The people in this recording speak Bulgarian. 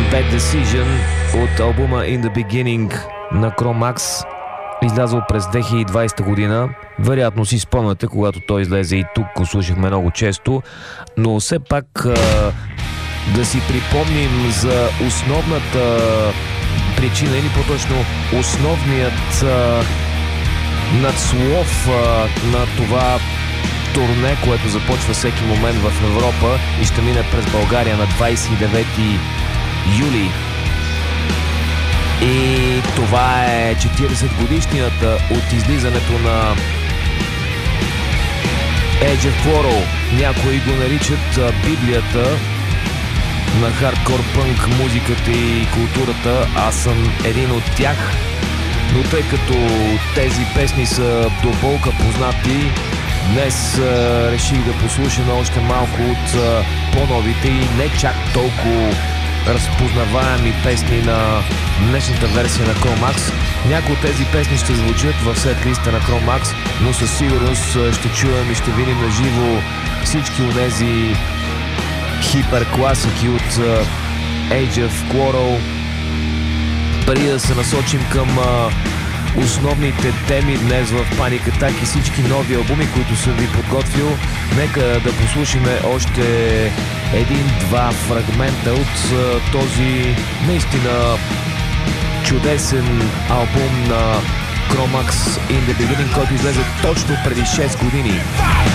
Bad Decision от албума In The Beginning на Cro-Max, излязъл през 2020 година. Вероятно си спомняте, когато той излезе и тук го слушахме много често, но все пак да си припомним за основната причина или по-точно основният надслов на това турне, което започва всеки момент в Европа и ще мине през България на 29 юли. И това е 40 годишнината от излизането на Age of Quarrel. Някои го наричат Библията на хардкор пънк музиката и културата. Аз съм един от тях, но тъй като тези песни са до болка познати, днес реших да послушаме още малко от по-новите и не чак толкова разпознаваеми песни на днешната версия на Cro-Max. Някои от тези песни ще звучат в сет-листа на Cro-Max, но със сигурност ще чуем и ще видим на живо всички от тези хиперкласики от Age of Quarrel. Преди да се насочим към основните теми днес в Panic Attack и всички нови албуми, които съм ви подготвил, нека да послушаме още един-два фрагмента от този наистина чудесен албум на Cro-Max In The Beginning, който излезе точно преди 6 години.